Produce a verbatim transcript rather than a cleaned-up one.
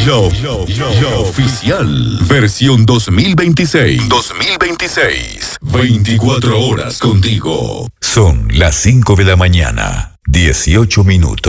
Yo, yo, yo, yo oficial. Versión dos mil veintiséis. dos mil veintiséis. veinticuatro horas contigo. Son las cinco de la mañana, dieciocho minutos.